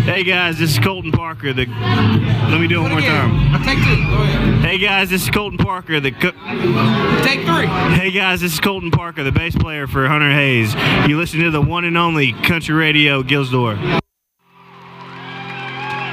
Hey guys, this is Colton Parker. Let me do it one more time. Take 2. Go ahead. Hey guys, this is Colton Parker. Take 3. Hey guys, this is Colton Parker, the bass player for Hunter Hayes. You listen to the one and only Country Radio Gilsdor.